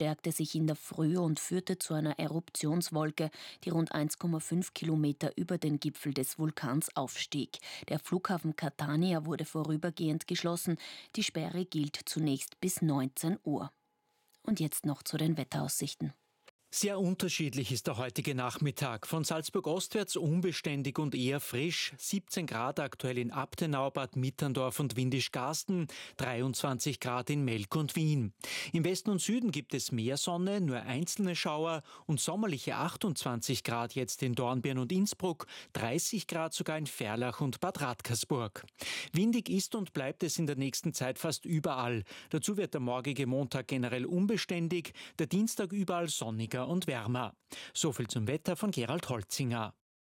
verstärkte sich in der Früh und führte zu einer Eruptionswolke, die rund 1,5 Kilometer über den Gipfel des Vulkans aufstieg. Der Flughafen Catania wurde vorübergehend geschlossen. Die Sperre gilt zunächst bis 19 Uhr. Und jetzt noch zu den Wetteraussichten. Sehr unterschiedlich ist der heutige Nachmittag. Von Salzburg ostwärts unbeständig und eher frisch. 17 Grad aktuell in Abtenau, Bad Mitterndorf und Windischgarsten, 23 Grad in Melk und Wien. Im Westen und Süden gibt es mehr Sonne, nur einzelne Schauer und sommerliche 28 Grad jetzt in Dornbirn und Innsbruck, 30 Grad sogar in Ferlach und Bad Radkersburg. Windig ist und bleibt es in der nächsten Zeit fast überall. Dazu wird der morgige Montag generell unbeständig, der Dienstag überall sonniger und wärmer. So viel zum Wetter von Gerald Holzinger.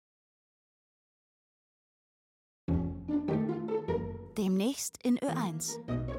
Demnächst in Ö1.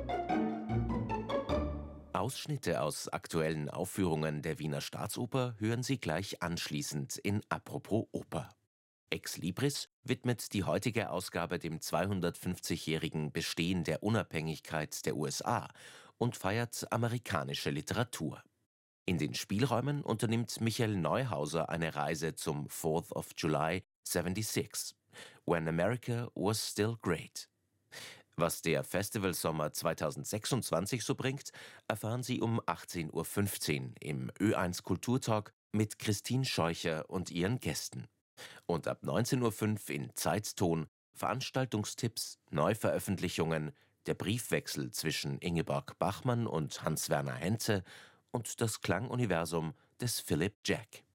Ausschnitte aus aktuellen Aufführungen der Wiener Staatsoper hören Sie gleich anschließend in Apropos Oper. Ex Libris widmet die heutige Ausgabe dem 250-jährigen Bestehen der Unabhängigkeit der USA und feiert amerikanische Literatur. In den Spielräumen unternimmt Michael Neuhauser eine Reise zum 4th of July 76, When America was still great. Was der Festivalsommer 2026 so bringt, erfahren Sie um 18:15 Uhr im Ö1 Kulturtalk mit Christine Scheucher und ihren Gästen. Und ab 19:05 Uhr in Zeitton Veranstaltungstipps, Neuveröffentlichungen, der Briefwechsel zwischen Ingeborg Bachmann und Hans-Werner Henze und das Klanguniversum des Philip Jack.